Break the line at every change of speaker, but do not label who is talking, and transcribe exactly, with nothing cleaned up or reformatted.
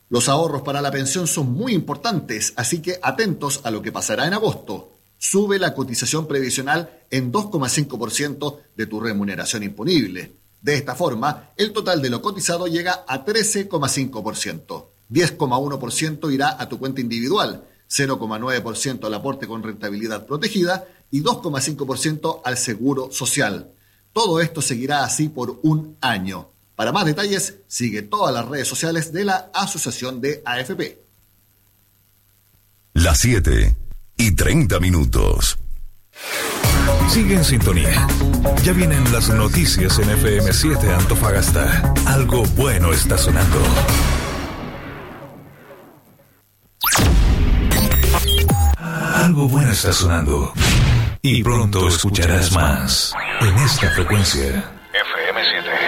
Los ahorros para la pensión son muy importantes, así que atentos a lo que pasará en agosto. Sube la cotización previsional en dos coma cinco por ciento de tu remuneración imponible. De esta forma, el total de lo cotizado llega a trece coma cinco por ciento. diez coma uno por ciento irá a tu cuenta individual, cero coma nueve por ciento al aporte con rentabilidad protegida y dos coma cinco por ciento al seguro social. Todo esto seguirá así por un año. Para más detalles, sigue todas las redes sociales de la Asociación de A F P.
Las siete y treinta minutos.
Sigue en sintonía. Ya vienen las noticias en F M siete Antofagasta. Algo bueno está sonando. Algo bueno está sonando. Y pronto escucharás más en esta frecuencia.
F M siete.